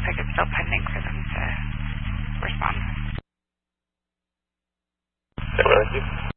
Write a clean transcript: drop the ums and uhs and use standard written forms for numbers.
like it's still pending for them to respond. Okay, thank you.